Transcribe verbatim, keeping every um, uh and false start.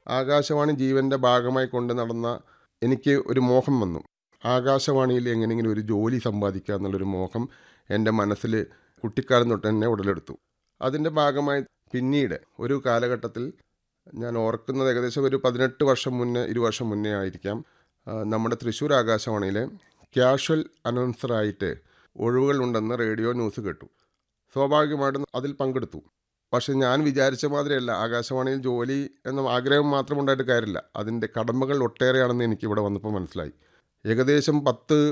ആകാശവാണി ജീവൻ്റെ ഭാഗമായി കൊണ്ട് നടന്ന എനിക്ക് ഒരു മോഹം വന്നു. ആകാശവാണിയിൽ എങ്ങനെയെങ്കിലും ഒരു ജോലി സമ്പാദിക്കുക എന്നുള്ളൊരു മോഹം എൻ്റെ മനസ്സിൽ കുട്ടിക്കാലം തൊട്ട് തന്നെ ഉടലെടുത്തു. അതിൻ്റെ ഭാഗമായി പിന്നീട് ഒരു കാലഘട്ടത്തിൽ ഞാൻ ഓർക്കുന്നത് ഏകദേശം ഒരു പതിനെട്ട് വർഷം മുന്നേ ഇരു വർഷം മുന്നേ ആയിരിക്കാം, ആ, നമ്മുടെ തൃശ്ശൂർ ആകാശവാണിയിലെ ക്യാഷ്വൽ അനൗൺസറായിട്ട് ഒഴിവുകൾ ഉണ്ടെന്ന് റേഡിയോ ന്യൂസ് കേട്ടു. സ്വാഭാവികമായിട്ടും അതിൽ പങ്കെടുത്തു. പക്ഷെ ഞാൻ വിചാരിച്ച മാതിരിയല്ല. ആകാശവാണിയിൽ ജോലി എന്ന ആഗ്രഹം മാത്രം ഉണ്ടായിട്ട് കാര്യമില്ല. അതിൻ്റെ കടമകൾ ഒട്ടേറെയാണെന്ന് എനിക്ക് ഇവിടെ വന്നപ്പോൾ മനസ്സിലായി. ഏകദേശം പത്ത്